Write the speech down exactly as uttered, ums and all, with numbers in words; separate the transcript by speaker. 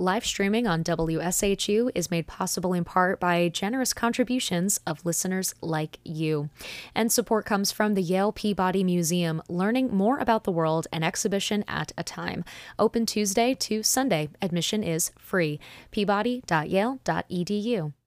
Speaker 1: Live streaming on W S H U is made possible in part by generous contributions of listeners like you. And support comes from the Yale Peabody Museum, learning more about the world an exhibition at a time. Open Tuesday to Sunday. Admission is free. peabody dot yale dot e d u.